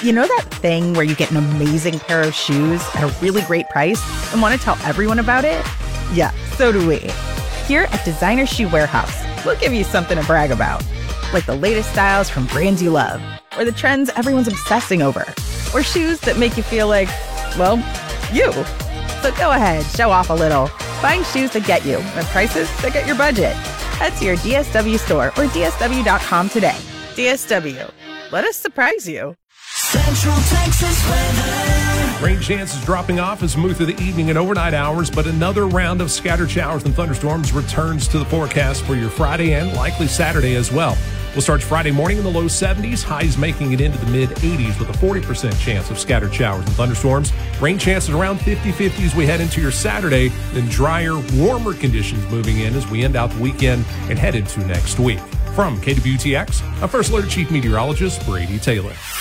You know that thing where you get an amazing pair of shoes at a really great price and want to tell everyone about it? Yeah, so do we. Here at Designer Shoe Warehouse, we'll give you something to brag about, like the latest styles from brands you love, or the trends everyone's obsessing over, or shoes that make you feel like, well, you. So go ahead, show off a little. Find shoes that get you at prices that get your budget. Head to your DSW store or DSW.com today. DSW, let us surprise you. Central Texas weather. Rain chances dropping off as we move through the evening and overnight hours, but another round of scattered showers and thunderstorms returns to the forecast for your Friday and likely Saturday as well. We'll start Friday morning in the low 70s, highs making it into the mid 80s with a 40% chance of scattered showers and thunderstorms. Rain chances around 50-50 as we head into your Saturday, then drier, warmer conditions moving in as we end out the weekend and head into next week. From KWTX, I'm First Alert Chief Meteorologist Brady Taylor.